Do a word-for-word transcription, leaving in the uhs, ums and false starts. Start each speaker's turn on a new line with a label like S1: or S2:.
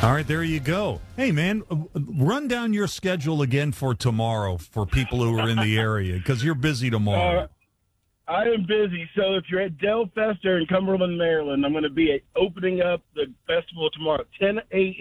S1: All right, there you go. Hey, man, run down your schedule again for tomorrow for people who are in the area because you're busy tomorrow.
S2: Uh, I am busy, so if you're at Del Fester in Cumberland, Maryland, I'm going to be at, opening up the festival tomorrow at ten a.m.